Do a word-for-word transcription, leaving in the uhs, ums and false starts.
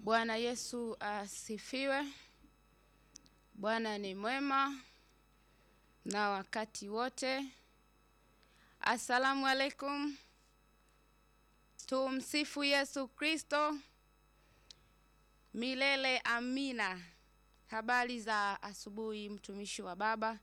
Bwana Yesu asifiwe. Bwana ni mwema na wakati wote. Asalamu alaikum. Tumsifu Yesu Kristo. Milele amina. Habari za asubuhi mtumishi wa Baba.